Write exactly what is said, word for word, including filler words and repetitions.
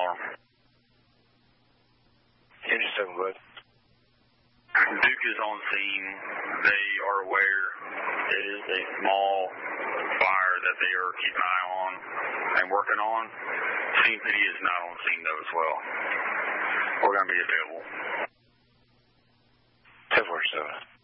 alarm. Engine seven, bud. Duke is on scene. They are aware it is a small fire that they are keeping an eye on and working on. C M P D is not on scene, though, as well. We're going to be available. ten forty-seven.